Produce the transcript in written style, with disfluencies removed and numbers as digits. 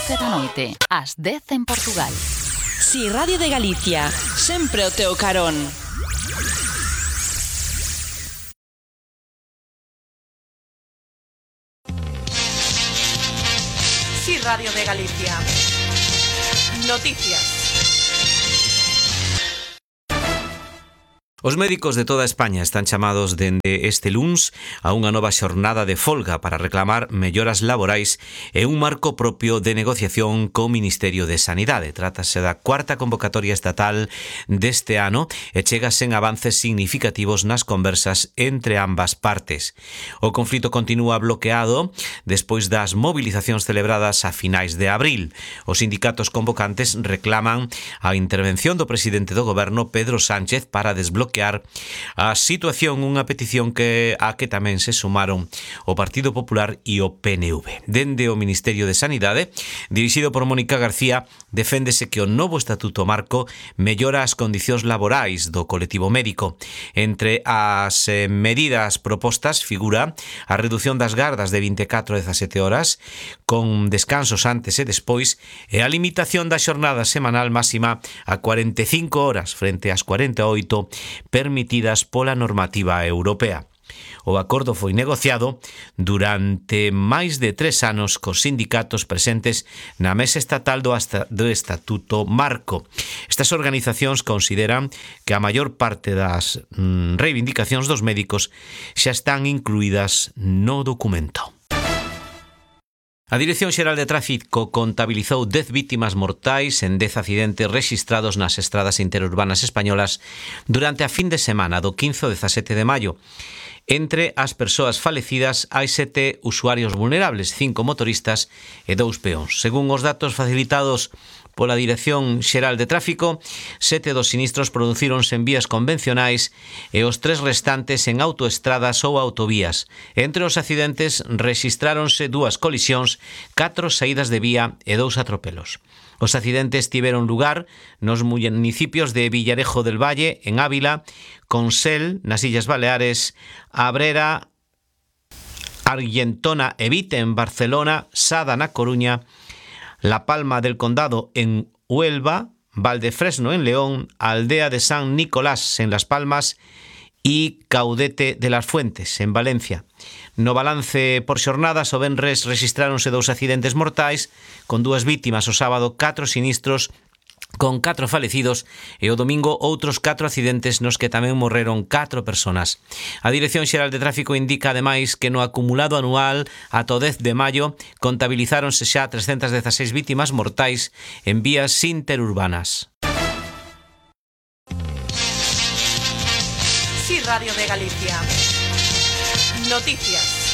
12 da noite, ás 10 en Portugal. Si Radio de Galicia, sempre o teu carón. Si Radio de Galicia. Noticias. Os médicos de toda España están chamados dende este luns a unha nova xornada de folga para reclamar melloras laborais e un marco propio de negociación co Ministerio de Sanidade. Trátase da cuarta convocatoria estatal deste ano e chega sen avances significativos nas conversas entre ambas partes. O conflito continúa bloqueado despois das movilizacións celebradas a finais de abril. Os sindicatos convocantes reclaman a intervención do presidente do goberno, Pedro Sánchez, para desbloquear a situación, unha petición a que tamén se sumaron o Partido Popular e o PNV. Dende o Ministerio de Sanidade, dirixido por Mónica García, deféndese que o novo Estatuto Marco mellora as condicións laborais do colectivo médico. Entre as medidas propostas figura a reducción das gardas de 24 a 17 horas, con descansos antes e despois, e a limitación da xornada semanal máxima a 45 horas frente ás 48 permitidas pola normativa europea. O acordo foi negociado durante máis de 3 anos cos sindicatos presentes na mesa estatal do Estatuto Marco. Estas organizacións consideran que a maior parte das reivindicacións dos médicos xa están incluídas no documento. A Dirección Xeral de Tráfico contabilizou 10 vítimas mortais en 10 accidentes rexistrados nas estradas interurbanas españolas durante a fin de semana do 15 ao 17 de maio. Entre as persoas falecidas hai 7 usuarios vulnerables, 5 motoristas e 2 peóns. Según os datos facilitados pola Dirección Xeral de Tráfico, 7 dos sinistros producíronse en vías convencionais e os 3 restantes en autoestradas ou autovías. Entre os accidentes rexistráronse 2 colisións, 4 saídas de vía e 2 atropelos. Os accidentes tiveron lugar nos municipios de Villarejo del Valle, en Ávila, Consell, nas Illas Baleares, Abrera, Argentona e Vite, en Barcelona, Sada, na Coruña, La Palma del Condado, en Huelva, Valdefresno, en León, Aldea de San Nicolás, en Las Palmas, e Caudete de las Fuentes, en Valencia. No balance por xornadas, o venres rexistráronse 2 accidentes mortais, con 2 vítimas, o sábado 4 sinistros, con 4 falecidos, e o domingo outros 4 accidentes nos que tamén morreron 4 personas. A Dirección Xeral de Tráfico indica ademais que no acumulado anual ata o 10 de maio contabilizáronse xa 316 vítimas mortais en vías interurbanas. Si Radio de Galicia. Noticias.